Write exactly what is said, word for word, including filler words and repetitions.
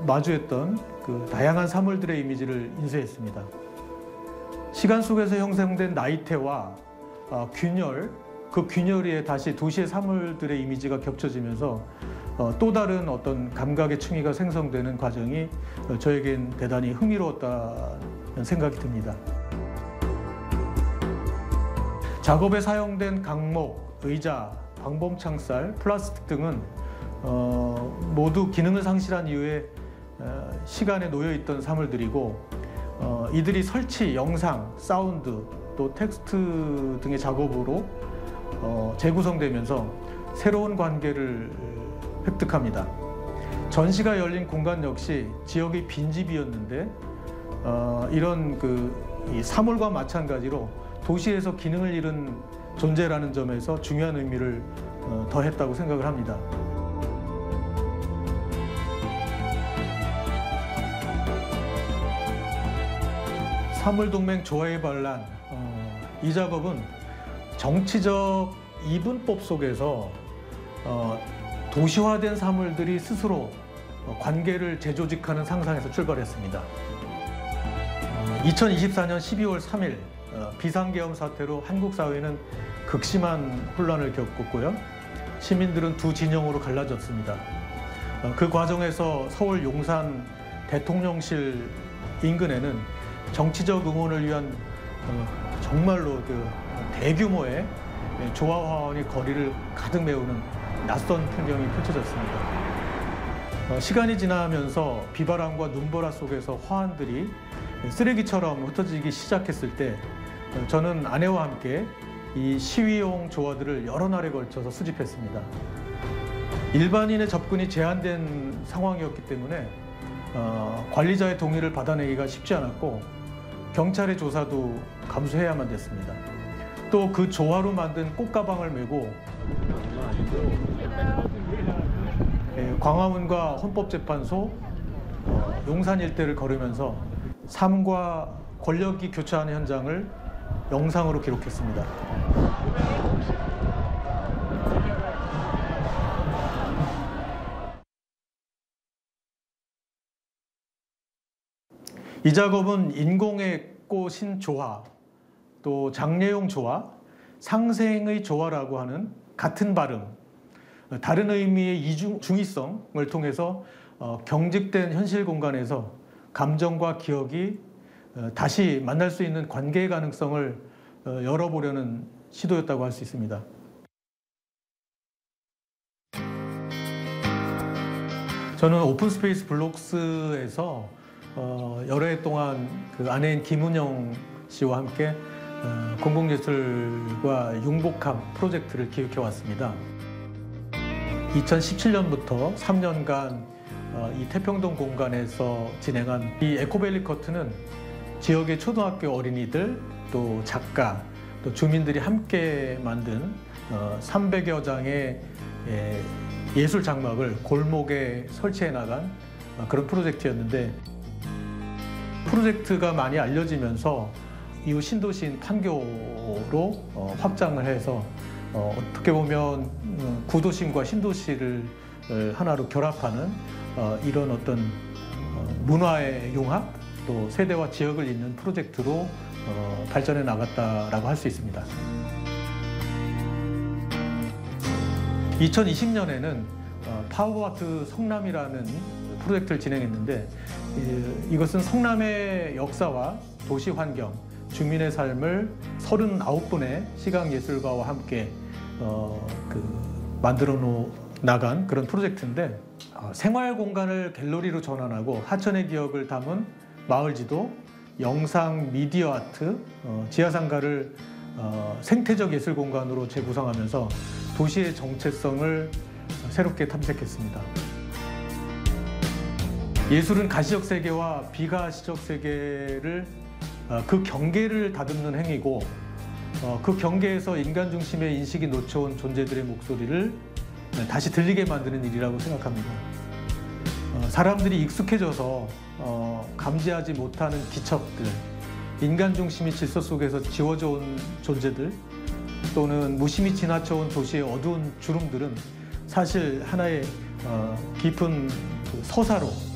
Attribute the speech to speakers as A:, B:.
A: 마주했던 그 다양한 사물들의 이미지를 인쇄했습니다. 시간 속에서 형성된 나이테와 어, 균열, 그 균열 위에 다시 도시의 사물들의 이미지가 겹쳐지면서 어, 또 다른 어떤 감각의 층위가 생성되는 과정이 어, 저에겐 대단히 흥미로웠다는 생각이 듭니다. 작업에 사용된 강목, 의자, 방범 창살, 플라스틱 등은 어, 모두 기능을 상실한 이후에 어, 시간에 놓여있던 사물들이고 어, 이들이 설치, 영상, 사운드, 또 텍스트 등의 작업으로 어, 재구성되면서 새로운 관계를 획득합니다. 전시가 열린 공간 역시 지역의 빈집이었는데 어, 이런 그 이 사물과 마찬가지로 도시에서 기능을 잃은 존재라는 점에서 중요한 의미를 어, 더했다고 생각을 합니다. 사물동맹 조화의 반란, 어, 이 작업은 정치적 이분법 속에서 어, 도시화된 사물들이 스스로 관계를 재조직하는 상상에서 출발했습니다. 어, 이천이십사 년 십이월 삼일 어, 비상계엄 사태로 한국 사회는 극심한 혼란을 겪었고요. 시민들은 두 진영으로 갈라졌습니다. 어, 그 과정에서 서울 용산 대통령실 인근에는 정치적 응원을 위한 어, 정말로 그 대규모의 조화화원이 거리를 가득 메우는 낯선 풍경이 펼쳐졌습니다. 어, 시간이 지나면서 비바람과 눈보라 속에서 화환들이 쓰레기처럼 흩어지기 시작했을 때 어, 저는 아내와 함께 이 시위용 조화들을 여러 날에 걸쳐서 수집했습니다. 일반인의 접근이 제한된 상황이었기 때문에 어, 관리자의 동의를 받아내기가 쉽지 않았고 경찰의 조사도 감수해야만 됐습니다. 또 그 조화로 만든 꽃가방을 메고 예, 광화문과 헌법재판소, 어, 용산 일대를 걸으면서 삶과 권력이 교차하는 현장을 영상으로 기록했습니다. 이 작업은 인공의 꽃인 조화, 또 장례용 조화, 상생의 조화라고 하는 같은 발음, 다른 의미의 이중, 중의성을 통해서 어, 경직된 현실 공간에서 감정과 기억이 어, 다시 만날 수 있는 관계의 가능성을 어, 열어보려는 시도였다고 할 수 있습니다. 저는 오픈스페이스 블록스에서 어, 여러 해 동안 그 아내인 김은영 씨와 함께 어, 공공예술과 융복합 프로젝트를 기획해 왔습니다. 이천십칠 년부터 삼 년간 어, 이 태평동 공간에서 진행한 이 에코밸리 커트는 지역의 초등학교 어린이들, 또 작가, 또 주민들이 함께 만든 어, 삼백여 장의 예, 예술 장막을 골목에 설치해 나간 어, 그런 프로젝트였는데, 프로젝트가 많이 알려지면서 이후 신도시인 판교로 어, 확장을 해서 어, 어떻게 보면 음, 구도심과 신도시를 어, 하나로 결합하는 어, 이런 어떤 어, 문화의 융합, 또 세대와 지역을 잇는 프로젝트로 어, 발전해 나갔다라고 할 수 있습니다. 이천이십 년에는 어, 파워아트 성남이라는 프로젝트를 진행했는데, 이, 이것은 성남의 역사와 도시 환경, 주민의 삶을 서른아홉 분의 시각예술가와 함께 어, 그 만들어 놓, 나간 그런 프로젝트인데, 어, 생활 공간을 갤러리로 전환하고 하천의 기억을 담은 마을지도, 영상 미디어 아트, 어, 지하상가를 어, 생태적 예술 공간으로 재구성하면서 도시의 정체성을 새롭게 탐색했습니다. 예술은 가시적 세계와 비가시적 세계를 어, 그 경계를 다듬는 행위고, 어, 그 경계에서 인간 중심의 인식이 놓쳐온 존재들의 목소리를 다시 들리게 만드는 일이라고 생각합니다. 어, 사람들이 익숙해져서 어, 감지하지 못하는 기척들, 인간 중심의 질서 속에서 지워져 온 존재들, 또는 무심히 지나쳐온 도시의 어두운 주름들은 사실 하나의 어, 깊은 그 서사로